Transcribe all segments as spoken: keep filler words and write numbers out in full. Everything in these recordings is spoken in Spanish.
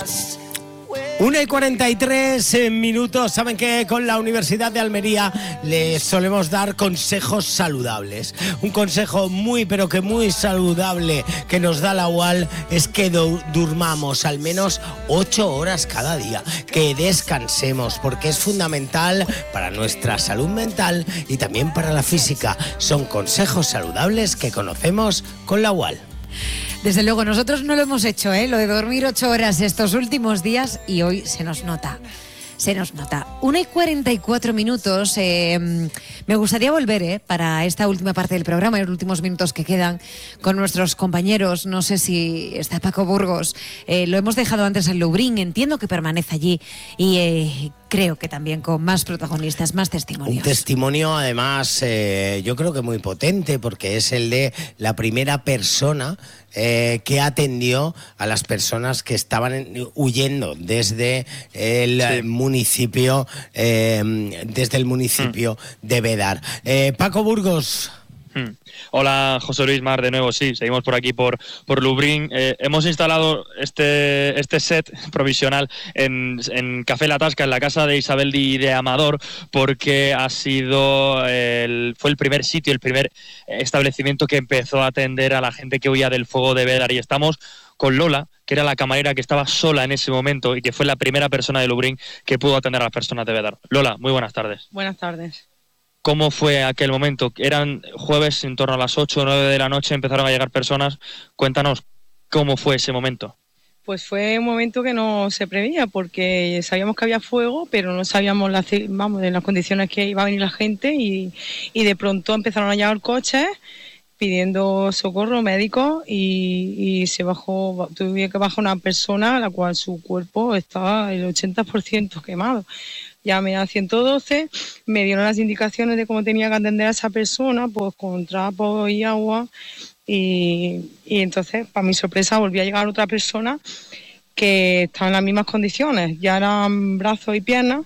una y cuarenta y tres minutos. Saben que con la Universidad de Almería les solemos dar consejos saludables. Un consejo muy pero que muy saludable que nos da la U A L es que do- durmamos al menos ocho horas cada día, que descansemos, porque es fundamental para nuestra salud mental y también para la física. Son consejos saludables que conocemos con la U A L. Desde luego, nosotros no lo hemos hecho, ¿eh? Lo de dormir ocho horas estos últimos días, y hoy se nos nota. Se nos nota. Una y cuarenta y cuatro minutos. Eh, me gustaría volver eh, para esta última parte del programa, en los últimos minutos que quedan, con nuestros compañeros. No sé si está Paco Burgos. Eh, lo hemos dejado antes en Lubriñ. Entiendo que permanece allí. Y eh, creo que también con más protagonistas, más testimonios. Un testimonio, además, eh, yo creo que muy potente, porque es el de la primera persona eh, que atendió a las personas que estaban en, huyendo desde el sí. municipio, eh, desde el municipio mm. de Bédar. Eh, Paco Burgos. Hmm. Hola, José Luis Mar, de nuevo, sí, seguimos por aquí por, por Lubriñ. Eh, hemos instalado este, este set provisional en, en Café La Tasca, en la casa de Isabel Di de Amador, porque ha sido el, fue el primer sitio, el primer establecimiento que empezó a atender a la gente que huía del fuego de Bédar, y estamos con Lola, que era la camarera que estaba sola en ese momento y que fue la primera persona de Lubriñ que pudo atender a las personas de Bédar. Lola, muy buenas tardes. Buenas tardes. ¿Cómo fue aquel momento? Eran jueves, en torno a las ocho o nueve de la noche, empezaron a llegar personas. Cuéntanos, ¿cómo fue ese momento? Pues fue un momento que no se preveía, porque sabíamos que había fuego, pero no sabíamos las, vamos, de las condiciones que iba a venir la gente, y, y de pronto empezaron a llegar coches pidiendo socorro médico, y, y se bajó, tuve que bajar una persona a la cual su cuerpo estaba el ochenta por ciento quemado. Llamé a ciento doce, me dieron las indicaciones de cómo tenía que atender a esa persona, pues con trapo y agua, y, y entonces, para mi sorpresa, volvió a llegar otra persona que estaba en las mismas condiciones, ya eran brazos y piernas,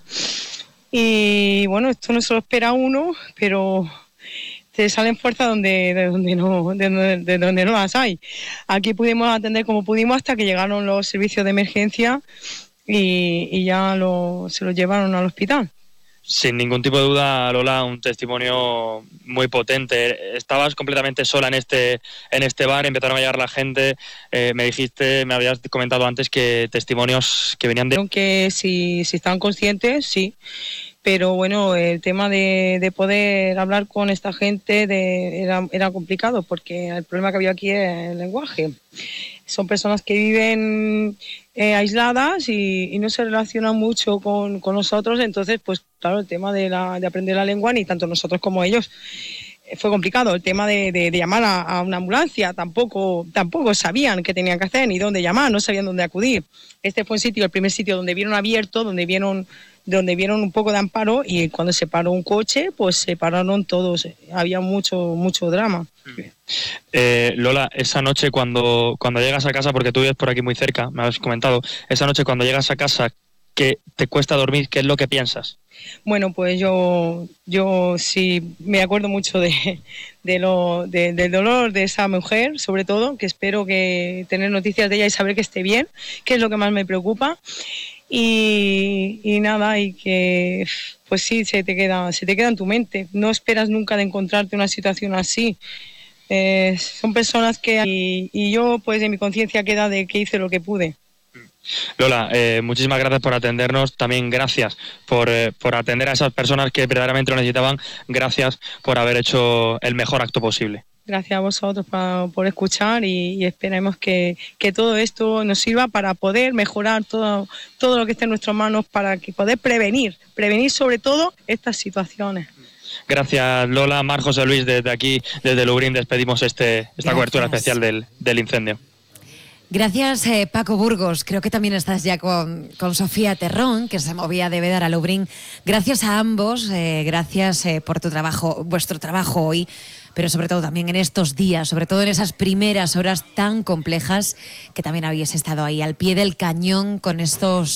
y bueno, esto no se lo espera uno, pero te salen fuerzas donde, de donde no, de donde, de donde no las hay. Aquí pudimos atender como pudimos hasta que llegaron los servicios de emergencia, Y, y ya lo, se lo llevaron al hospital. Sin ningún tipo de duda, Lola, un testimonio muy potente. Estabas completamente sola en este en este bar, empezaron a llegar la gente. Eh, me dijiste, me habías comentado antes que testimonios que venían de... Aunque si, si estaban conscientes, sí. Pero bueno, el tema de, de poder hablar con esta gente de, era, era complicado, porque el problema que había aquí es el lenguaje. Son personas que viven eh, aisladas y, y no se relacionan mucho con, con nosotros, entonces, pues claro, el tema de, la, de aprender la lengua, ni tanto nosotros como ellos, eh, fue complicado. El tema de, de, de llamar a, a una ambulancia, tampoco, tampoco sabían qué tenían que hacer, ni dónde llamar, no sabían dónde acudir. Este fue un sitio, el primer sitio donde vieron abierto, donde vieron... donde vieron un poco de amparo, y cuando se paró un coche, pues se pararon todos. Había mucho mucho drama. Eh, Lola, esa noche cuando, cuando llegas a casa, porque tú vives por aquí muy cerca, me has comentado, esa noche cuando llegas a casa, que te cuesta dormir, ¿qué es lo que piensas? Bueno, pues yo yo sí me acuerdo mucho de, de lo de, del dolor de esa mujer, sobre todo, que espero que tener noticias de ella y saber que esté bien, que es lo que más me preocupa. Y, y nada, y que pues sí, se te queda se te queda en tu mente. No esperas nunca de encontrarte una situación así. Eh, son personas que... Y, y yo, pues, en mi conciencia queda de que hice lo que pude. Lola, eh, muchísimas gracias por atendernos. También gracias por, eh, por atender a esas personas que verdaderamente lo necesitaban. Gracias por haber hecho el mejor acto posible. Gracias a vosotros por, por escuchar, y, y esperemos que, que todo esto nos sirva para poder mejorar todo, todo lo que esté en nuestras manos, para que poder prevenir, prevenir sobre todo estas situaciones. Gracias, Lola. Mar, José Luis, desde aquí, desde Lubriñ, despedimos este, esta Gracias. cobertura especial del, del incendio. Gracias, eh, Paco Burgos. Creo que también estás ya con, con Sofía Terrón, que se movía de Bédar a Lubriñ. Gracias a ambos, eh, gracias eh, por tu trabajo, vuestro trabajo hoy, pero sobre todo también en estos días, sobre todo en esas primeras horas tan complejas, que también habéis estado ahí al pie del cañón con estos